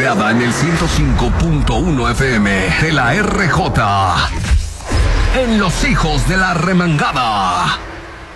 monitoreada en el 105.1 FM de la RJ. En Los Hijos de la Remangada.